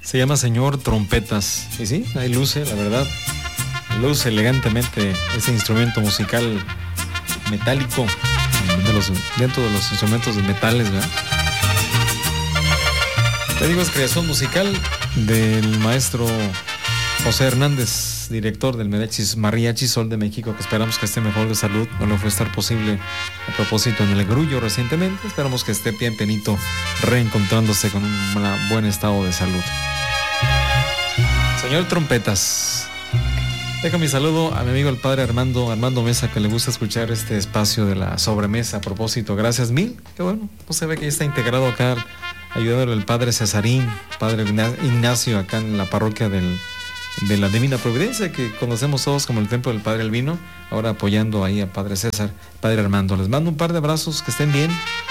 Se llama Señor Trompetas. Y sí, ahí luce, la verdad. Luce elegantemente ese instrumento musical metálico dentro de los instrumentos de metales, ¿verdad? Te digo, es creación musical del maestro José Hernández, director del Mariachi Sol de México, que esperamos que esté mejor de salud. No le fue a estar posible a propósito en el Grullo recientemente. Esperamos que esté bien penito, reencontrándose con un buen estado de salud. Señor Trompetas. Dejo mi saludo a mi amigo el padre Armando Mesa, que le gusta escuchar este espacio de la sobremesa. A propósito, gracias mil. Qué bueno, pues se ve que ya está integrado acá, ayudándole el padre Cesarín, padre Ignacio, acá en la parroquia de la Divina Providencia, que conocemos todos como el Templo del Padre Albino, ahora apoyando ahí a padre César, padre Armando. Les mando un par de abrazos, que estén bien.